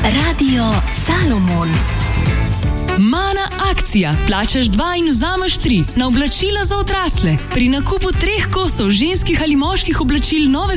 Radio Salomon. Mana akcija. Plačaš 2 in vzameš 3 na oblačila za odrasle. Pri nakupu 3 kosov ženskih ali moških oblačil nove